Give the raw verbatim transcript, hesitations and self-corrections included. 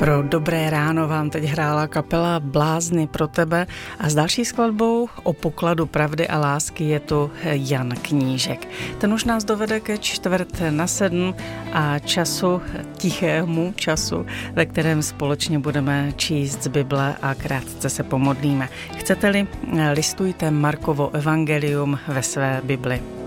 Pro dobré ráno vám teď hrála kapela Blázni pro tebe a s další skladbou o pokladu pravdy a lásky je tu Jan Knížek. Ten už nás dovede ke čtvrt na sedm a času, tichému času, ve kterém společně budeme číst z Bible a krátce se pomodlíme. Chcete-li, listujte Markovo evangelium ve své Bibli.